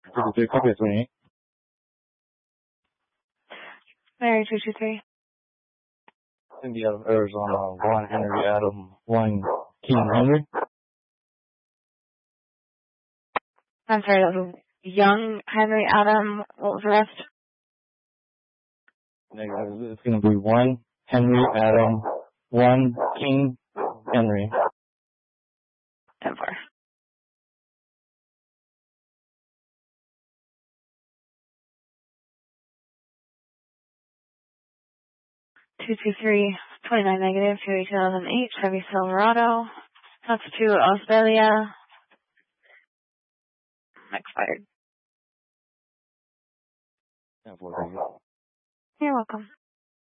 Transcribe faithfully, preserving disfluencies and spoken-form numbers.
fifty-three, copy twenty-eight. Mary two two three. Cindy out of Arizona, one Henry Adam, one King Henry. I'm sorry, that was young Henry Adam. What was the rest? Negative. It's going to be one Henry Adam, one King Henry. ten four. two two three, twenty-nine negative, two two thousand eight, Chevy Silverado. That's to Australia. Expired. ten four. You're welcome.